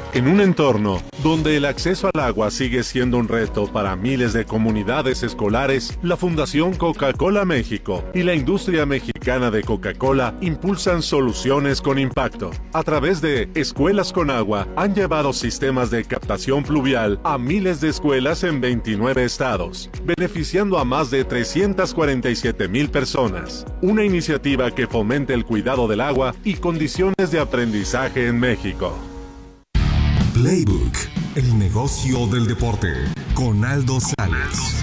En un entorno donde el acceso al agua sigue siendo un reto para miles de comunidades escolares, la Fundación Coca-Cola México y la industria mexicana de Coca-Cola impulsan soluciones con impacto. A través de Escuelas con Agua, han llevado sistemas de captación pluvial a miles de escuelas en 29 estados, beneficiando a más de 347,000 personas. Una iniciativa que fomente el cuidado del agua y condiciones de aprendizaje en México. Playbook, el negocio del deporte, con Aldo Sales.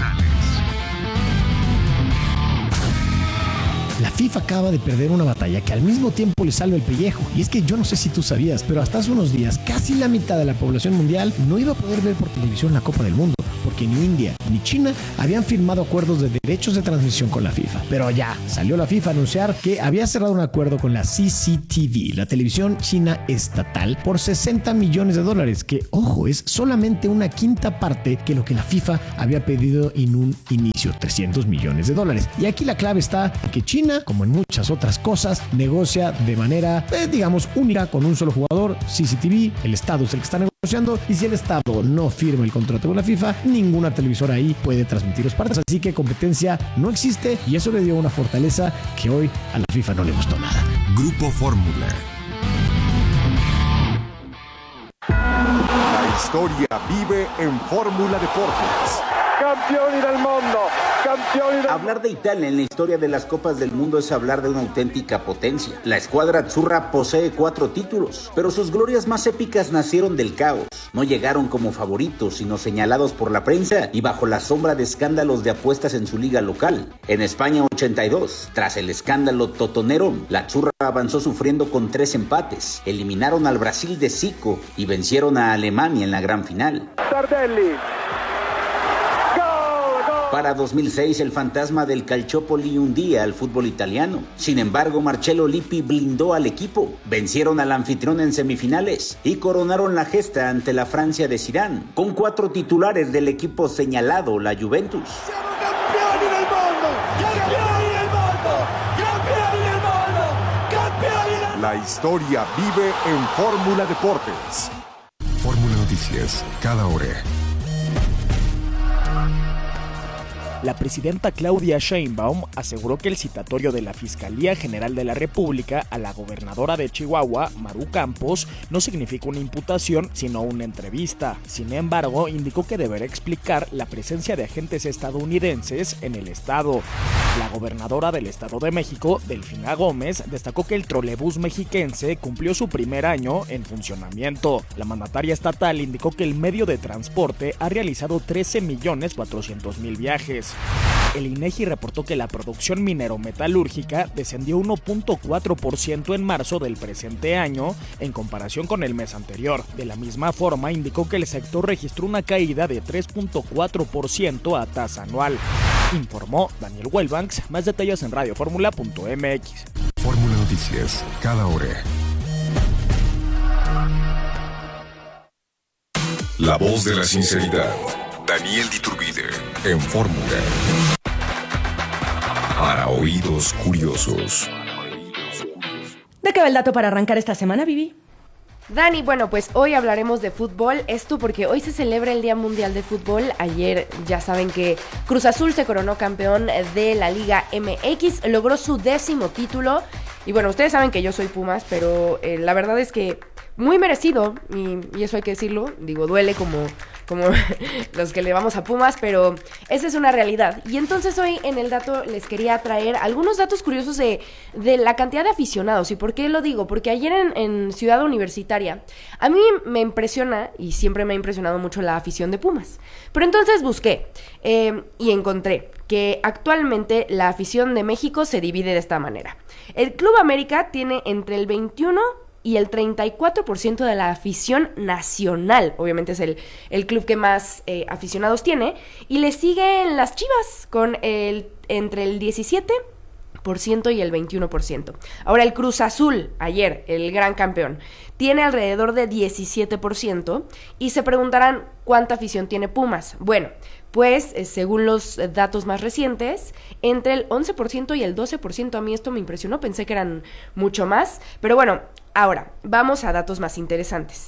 La FIFA acaba de perder una batalla que al mismo tiempo le salva el pellejo. Y es que yo no sé si tú sabías, pero hasta hace unos días casi la mitad de la población mundial no iba a poder ver por televisión la Copa del Mundo, porque ni India ni China habían firmado acuerdos de derechos de transmisión con la FIFA. Pero ya salió la FIFA a anunciar que había cerrado un acuerdo con la CCTV, la televisión china estatal, por $60 millones, que, ojo, es solamente una quinta parte que lo que la FIFA había pedido en un inicio, $300 millones. Y aquí la clave está en que China, como en muchas otras cosas, negocia de manera, digamos, única con un solo jugador, CCTV. El Estado es el que está negociando, y si el Estado no firma el contrato con la FIFA, ninguna televisora ahí puede transmitir los partidos. Así que competencia no existe, y eso le dio una fortaleza que hoy a la FIFA no le gustó nada. Grupo Fórmula. La historia vive en Fórmula Deportes. Campioni del mundo, campioni del... Hablar de Italia en la historia de las Copas del Mundo es hablar de una auténtica potencia. La escuadra azzurra posee 4 títulos, pero sus glorias más épicas nacieron del caos. No llegaron como favoritos, sino señalados por la prensa y bajo la sombra de escándalos de apuestas en su liga local. En España 82, tras el escándalo totonero, la azzurra avanzó sufriendo con 3 empates. Eliminaron al Brasil de Zico y vencieron a Alemania en la gran final. Tardelli. Para 2006, el fantasma del Calciopoli hundía al fútbol italiano. Sin embargo, Marcello Lippi blindó al equipo. Vencieron al anfitrión en semifinales y coronaron la gesta ante la Francia de Zidane, con 4 titulares del equipo señalado, la Juventus. Siamo campioni del mundo, campioni del mundo, campioni del mundo, campioni del mundo. La historia vive en Fórmula Deportes. Fórmula Noticias, cada hora. La presidenta Claudia Sheinbaum aseguró que el citatorio de la Fiscalía General de la República a la gobernadora de Chihuahua, Maru Campos, no significa una imputación, sino una entrevista. Sin embargo, indicó que deberá explicar la presencia de agentes estadounidenses en el estado. La gobernadora del Estado de México, Delfina Gómez, destacó que el trolebús mexiquense cumplió su primer año en funcionamiento. La mandataria estatal indicó que el medio de transporte ha realizado 13,400,000 viajes. El INEGI reportó que la producción minero-metalúrgica descendió 1.4% en marzo del presente año en comparación con el mes anterior. De la misma forma, indicó que el sector registró una caída de 3.4% a tasa anual. Informó Daniel Wellbanks. Más detalles en radioformula.mx. Fórmula Noticias, cada hora. La voz de la sinceridad. Daniel Diturbide, en Fórmula. Para oídos curiosos. ¿De qué va el dato para arrancar esta semana, Vivi? Dani, bueno, pues hoy hablaremos de fútbol, esto porque hoy se celebra el Día Mundial de Fútbol. Ayer ya saben que Cruz Azul se coronó campeón de la Liga MX, logró su 10º título. Y bueno, ustedes saben que yo soy Pumas, pero la verdad es que muy merecido, y eso hay que decirlo, digo, duele como los que le vamos a Pumas, pero esa es una realidad. Y entonces hoy en el dato les quería traer algunos datos curiosos de la cantidad de aficionados. ¿Y por qué lo digo? Porque ayer en Ciudad Universitaria a mí me impresiona, y siempre me ha impresionado mucho la afición de Pumas. Pero entonces busqué y encontré que actualmente la afición de México se divide de esta manera. El Club América tiene entre el 21 y el 34% de la afición nacional. Obviamente es el club que más aficionados tiene. Y le siguen las Chivas con entre el 17% y el 21%. Ahora el Cruz Azul, ayer, el gran campeón, tiene alrededor de 17%. Y se preguntarán, ¿cuánta afición tiene Pumas? Bueno, pues según los datos más recientes, entre el 11% y el 12%. A mí esto me impresionó, pensé que eran mucho más. Pero bueno, ahora, vamos a datos más interesantes.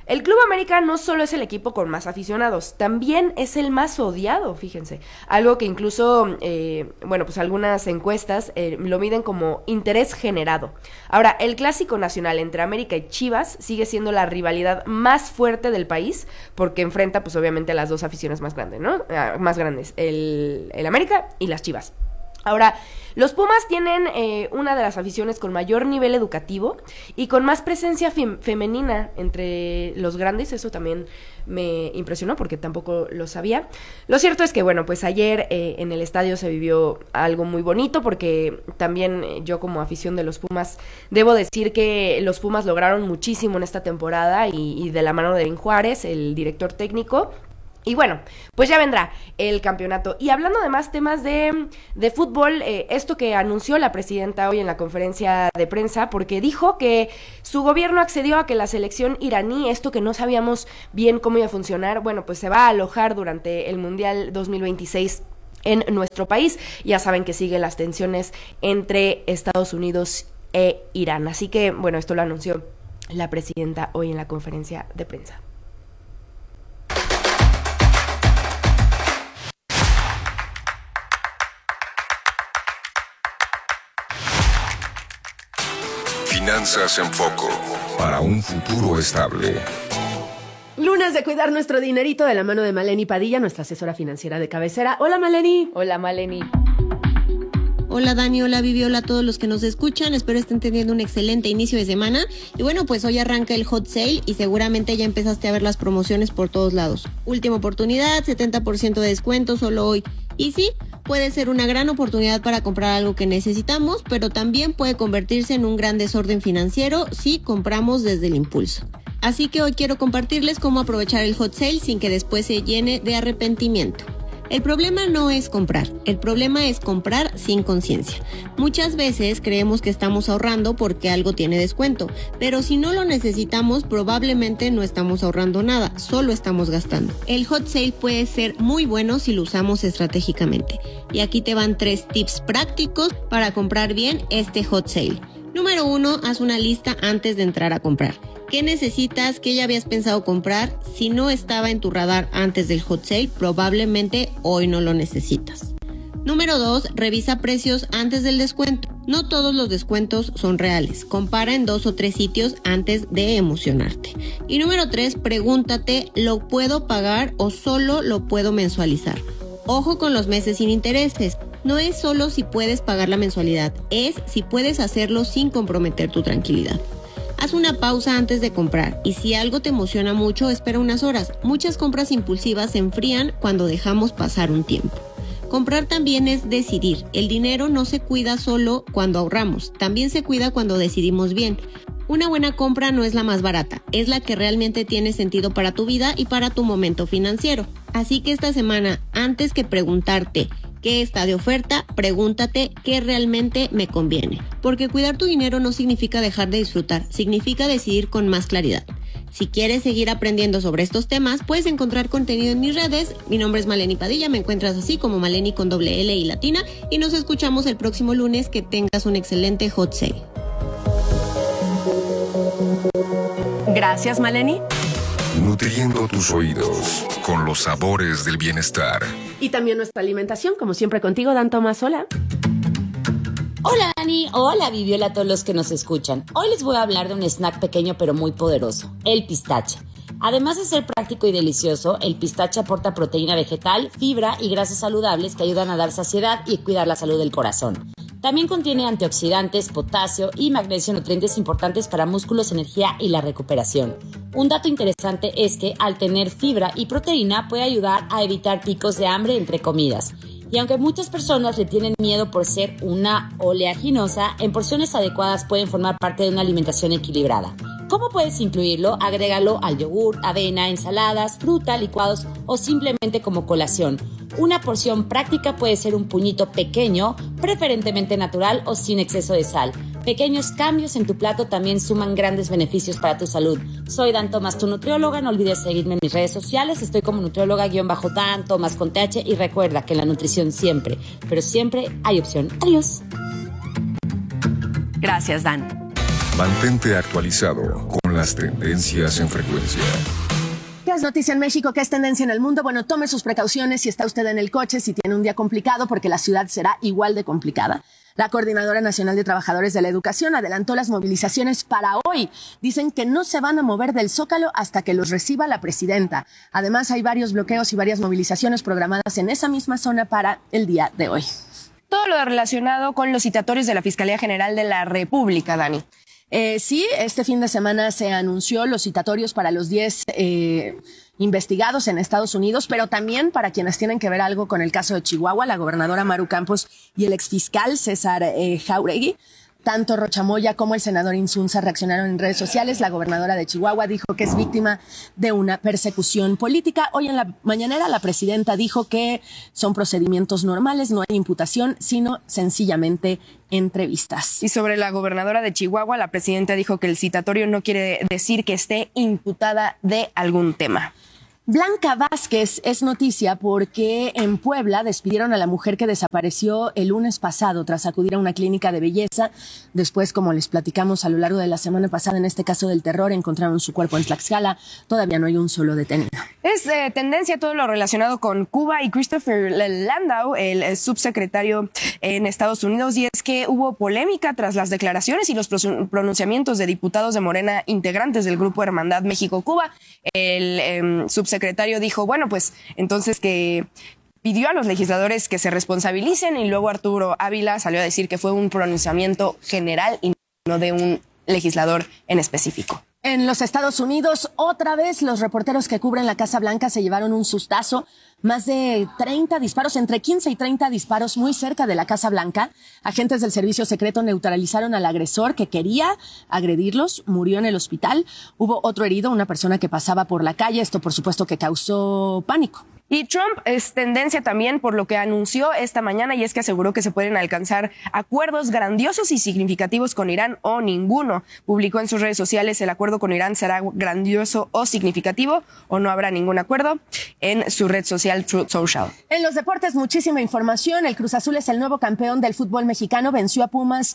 El Club América no solo es el equipo con más aficionados, también es el más odiado, fíjense. Algo que incluso, pues algunas encuestas lo miden como interés generado. Ahora, el clásico nacional entre América y Chivas sigue siendo la rivalidad más fuerte del país, porque enfrenta, pues obviamente, a las dos aficiones más grandes, ¿no? Más grandes, el América y las Chivas. Ahora, los Pumas tienen una de las aficiones con mayor nivel educativo y con más presencia femenina entre los grandes. Eso también me impresionó porque tampoco lo sabía. Lo cierto es que, pues ayer en el estadio se vivió algo muy bonito, porque también yo, como afición de los Pumas, debo decir que los Pumas lograron muchísimo en esta temporada y de la mano de Ben Juárez, el director técnico. Y pues ya vendrá el campeonato. Y hablando de más temas de fútbol, esto que anunció la presidenta hoy en la conferencia de prensa, porque dijo que su gobierno accedió a que la selección iraní, esto que no sabíamos bien cómo iba a funcionar, pues se va a alojar durante el Mundial 2026 en nuestro país. Ya saben que siguen las tensiones entre Estados Unidos e Irán. Así que, esto lo anunció la presidenta hoy en la conferencia de prensa. Finanzas en Foco, para un futuro estable. Lunes de cuidar nuestro dinerito, de la mano de Maleni Padilla, nuestra asesora financiera de cabecera. Hola, Maleni. Hola, Maleni. Hola Dani, hola Vivi, hola a todos los que nos escuchan, espero estén teniendo un excelente inicio de semana. Y pues hoy arranca el hot sale y seguramente ya empezaste a ver las promociones por todos lados. Última oportunidad, 70% de descuento solo hoy. Y sí, puede ser una gran oportunidad para comprar algo que necesitamos, pero también puede convertirse en un gran desorden financiero si compramos desde el impulso. Así que hoy quiero compartirles cómo aprovechar el hot sale sin que después se llene de arrepentimiento. El problema no es comprar, el problema es comprar sin conciencia. Muchas veces creemos que estamos ahorrando porque algo tiene descuento, pero si no lo necesitamos, probablemente no estamos ahorrando nada, solo estamos gastando. El hot sale puede ser muy bueno si lo usamos estratégicamente. Y aquí te van 3 tips prácticos para comprar bien este hot sale. Número 1, haz una lista antes de entrar a comprar. ¿Qué necesitas? ¿Qué ya habías pensado comprar? Si no estaba en tu radar antes del hot sale, probablemente hoy no lo necesitas. Número 2, revisa precios antes del descuento. No todos los descuentos son reales. Compara en 2 o 3 sitios antes de emocionarte. Y número 3, pregúntate, ¿lo puedo pagar o solo lo puedo mensualizar? Ojo con los meses sin intereses. No es solo si puedes pagar la mensualidad, es si puedes hacerlo sin comprometer tu tranquilidad. Haz una pausa antes de comprar y si algo te emociona mucho, espera unas horas. Muchas compras impulsivas se enfrían cuando dejamos pasar un tiempo. Comprar también es decidir. El dinero no se cuida solo cuando ahorramos, también se cuida cuando decidimos bien. Una buena compra no es la más barata, es la que realmente tiene sentido para tu vida y para tu momento financiero. Así que esta semana, antes que preguntarte qué está de oferta, pregúntate qué realmente me conviene. Porque cuidar tu dinero no significa dejar de disfrutar, significa decidir con más claridad. Si quieres seguir aprendiendo sobre estos temas, puedes encontrar contenido en mis redes. Mi nombre es Maleni Padilla, me encuentras así como Maleni con doble L y latina. Y nos escuchamos el próximo lunes. Que tengas un excelente hot sale. Gracias, Maleni. Nutriendo tus oídos con los sabores del bienestar. Y también nuestra alimentación, como siempre contigo, Dan Tomás. Hola. Hola Dani, hola Vivi, hola a todos los que nos escuchan. Hoy les voy a hablar de un snack pequeño pero muy poderoso, el pistache. Además de ser práctico y delicioso, el pistache aporta proteína vegetal, fibra y grasas saludables que ayudan a dar saciedad y cuidar la salud del corazón. También contiene antioxidantes, potasio y magnesio, nutrientes importantes para músculos, energía y la recuperación. Un dato interesante es que al tener fibra y proteína puede ayudar a evitar picos de hambre entre comidas. Y aunque muchas personas le tienen miedo por ser una oleaginosa, en porciones adecuadas pueden formar parte de una alimentación equilibrada. ¿Cómo puedes incluirlo? Agrégalo al yogur, avena, ensaladas, fruta, licuados o simplemente como colación. Una porción práctica puede ser un puñito pequeño, preferentemente natural o sin exceso de sal. Pequeños cambios en tu plato también suman grandes beneficios para tu salud. Soy Dan Tomás, tu nutrióloga. No olvides seguirme en mis redes sociales. Estoy como nutrióloga-Dan Tomás con TH. Y recuerda que en la nutrición siempre, pero siempre hay opción. Adiós. Gracias, Dan. Mantente actualizado con las tendencias en frecuencia. ¿Qué es noticia en México? ¿Qué es tendencia en el mundo? Bueno, tome sus precauciones si está usted en el coche, si tiene un día complicado, porque la ciudad será igual de complicada. La Coordinadora Nacional de Trabajadores de la Educación adelantó las movilizaciones para hoy. Dicen que no se van a mover del Zócalo hasta que los reciba la presidenta. Además, hay varios bloqueos y varias movilizaciones programadas en esa misma zona para el día de hoy. Todo lo relacionado con los citatorios de la Fiscalía General de la República, Dani. Sí, este fin de semana se anunció los citatorios para los 10 investigados en Estados Unidos, pero también para quienes tienen que ver algo con el caso de Chihuahua, la gobernadora Maru Campos y el exfiscal César Jauregui. Tanto Rocha Moya como el senador Insunza reaccionaron en redes sociales. La gobernadora de Chihuahua dijo que es víctima de una persecución política. Hoy en la mañanera la presidenta dijo que son procedimientos normales, no hay imputación, sino sencillamente entrevistas. Y sobre la gobernadora de Chihuahua, la presidenta dijo que el citatorio no quiere decir que esté imputada de algún tema. Blanca Vázquez es noticia porque en Puebla despidieron a la mujer que desapareció el lunes pasado tras acudir a una clínica de belleza. Después, como les platicamos a lo largo de la semana pasada, en este caso del terror, encontraron su cuerpo en Tlaxcala. Todavía no hay un solo detenido. Es tendencia todo lo relacionado con Cuba y Christopher Landau, el subsecretario en Estados Unidos, y es que hubo polémica tras las declaraciones y los pronunciamientos de diputados de Morena integrantes del Grupo Hermandad México-Cuba. El subsecretario dijo, bueno, pues entonces que pidió a los legisladores que se responsabilicen, y luego Arturo Ávila salió a decir que fue un pronunciamiento general y no de un legislador en específico. En los Estados Unidos, otra vez los reporteros que cubren la Casa Blanca se llevaron un sustazo. Más de 30 disparos, entre 15 y 30 disparos muy cerca de la Casa Blanca. Agentes del servicio secreto neutralizaron al agresor que quería agredirlos. Murió en el hospital. Hubo otro herido, una persona que pasaba por la calle. Esto, por supuesto, que causó pánico. Y Trump es tendencia también por lo que anunció esta mañana, y es que aseguró que se pueden alcanzar acuerdos grandiosos y significativos con Irán o ninguno. Publicó en sus redes sociales: el acuerdo con Irán será grandioso o significativo, o no habrá ningún acuerdo, en su red social Truth Social. En los deportes, muchísima información. El Cruz Azul es el nuevo campeón del fútbol mexicano. Venció a Pumas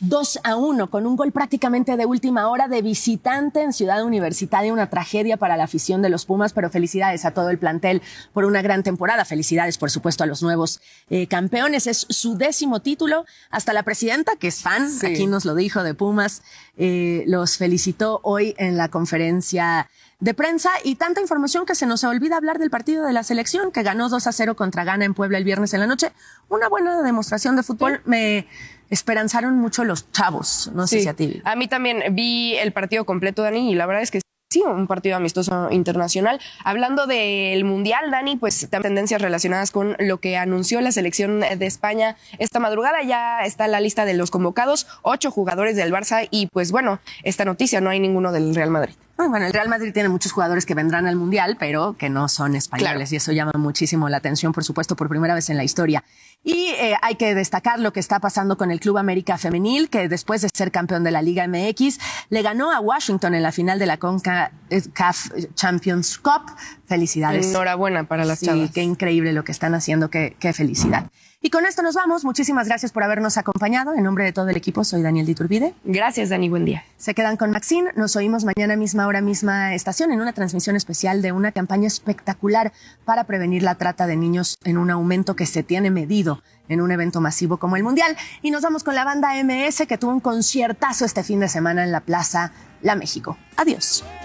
2-1 con un gol prácticamente de última hora de visitante en Ciudad Universitaria. Una tragedia para la afición de los Pumas, pero felicidades a todo el plantel por una gran temporada. Felicidades, por supuesto, a los nuevos campeones. Es su 10º título. Hasta la presidenta, que es fan, sí, aquí nos lo dijo, de Pumas, los felicitó hoy en la conferencia de prensa. Y tanta información que se nos olvida hablar del partido de la selección, que ganó 2-0 contra Ghana en Puebla el viernes en la noche. Una buena demostración de fútbol. Me esperanzaron mucho los chavos. No sé si a ti. A mí también vi el partido completo, Dani, y la verdad es que sí, un partido amistoso internacional. Hablando del Mundial, Dani, pues tendencias relacionadas con lo que anunció la selección de España esta madrugada. Ya está la lista de los convocados, 8 jugadores del Barça, y pues bueno, esta noticia, no hay ninguno del Real Madrid. Bueno, el Real Madrid tiene muchos jugadores que vendrán al Mundial, pero que no son españoles, claro, y eso llama muchísimo la atención, por supuesto, por primera vez en la historia. Y hay que destacar lo que está pasando con el Club América Femenil, que después de ser campeón de la Liga MX, le ganó a Washington en la final de la CONCACAF Champions Cup. Felicidades. Enhorabuena para las chavas. Sí, qué increíble lo que están haciendo, qué felicidad. Y con esto nos vamos. Muchísimas gracias por habernos acompañado. En nombre de todo el equipo, soy Daniel Diturbide. Gracias, Dani. Buen día. Se quedan con Maxine. Nos oímos mañana misma hora, misma estación, en una transmisión especial de una campaña espectacular para prevenir la trata de niños, en un aumento que se tiene medido en un evento masivo como el Mundial. Y nos vamos con la banda MS, que tuvo un conciertazo este fin de semana en la Plaza La México. Adiós.